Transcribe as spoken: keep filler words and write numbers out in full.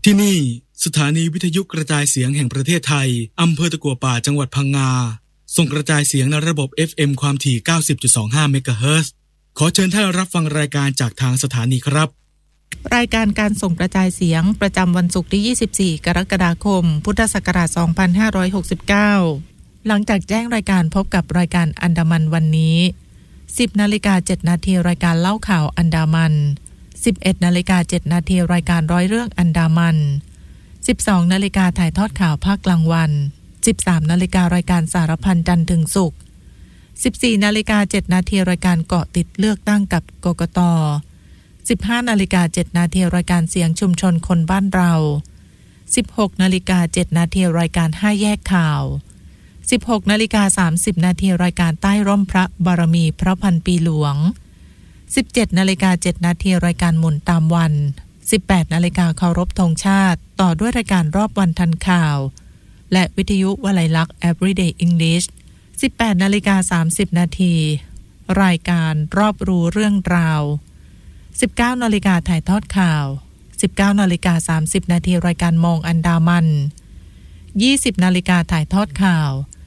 ที่นี่สถานีวิทยุกระจายเสียงแห่งประเทศไทยอำเภอตะกัวป่าจังหวัดพังงาส่งกระจายเสียงในระบบ เอฟ เอ็ม ความถี่ เก้าสิบจุดสองห้า เมกะเฮิรตซ์ขอเชิญท่านรับฟังรายการจากทางสถานีครับรายการการส่งกระจายเสียงประจำวันศุกร์ที่ยี่สิบสี่กรกฎาคมพุทธศักราชสองพันห้าร้อยหกสิบเก้าหลังจากแจ้งรายการพบกับรายการอันดามันวันนี้ สิบนาฬิกาเจ็ดนาทีรายการเล่าข่าวอันดามัน สิบเอ็ดนาฬิกาเจ็ดนาทีรายการร้อยเรื่องอันดามันสิบสองนาฬิกาถ่ายทอดข่าวภาคกลางวันสิบสามนาฬิการายการสารพันจันทร์ถึงศุกร์สิบสี่นาฬิกาเจ็ดนาทีรายการเกาะติดเลือกตั้งกับกกตสิบห้านาฬิกาเจ็ดนาทีรายการเสียงชุมชนคนบ้านเราสิบหกนาฬิกาเจ็ดนาทีรายการห้าแยกข่าวสิบหกนาฬิกาสามสิบนาทีรายการใต้ร่มพระบารมีพระพันปีหลวงสิบเจ็ดนาฬิกาเจ็ดนาทีรายการหมุนตามวันสิบแปดนาฬิกาเคารพธงชาติต่อด้วยรายการรอบวันทันข่าวและวิทยุวลัยลักษณ์ Everyday English สิบแปดนาฬิกาสามสิบนาทีรายการรอบรู้เรื่องราวสิบเก้านาฬิกาถ่ายทอดข่าวสิบเก้านาฬิกาสามสิบนาทีรายการมองอันดามันยี่สิบนาฬิกาถ่ายทอดข่าว